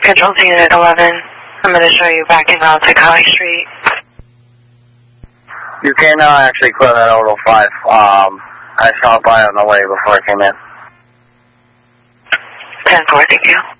Control to Unit 11. I'm going to show you backing onto Colley Street. You can actually clear that over 5. I saw by on the way before I came in. 10-4, thank you.